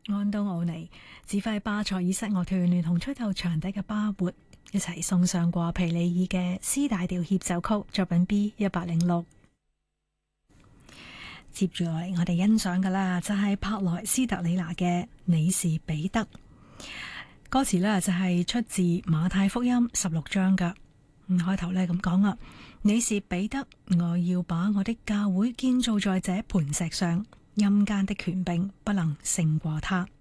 安東奧尼指揮巴塞爾室樂團聯同吹奏長笛嘅巴活一齊送上過皮里爾嘅 C 大調協奏曲作品 B106。接住落嚟我哋欣賞嘅啦就係帕萊斯特里拿嘅你是彼得，歌詞呢就係出自馬太福音16章噶。開頭呢咁講啊，你是彼得，我要把我的教會建造在這磐石上，陰間的權柄不能勝過他。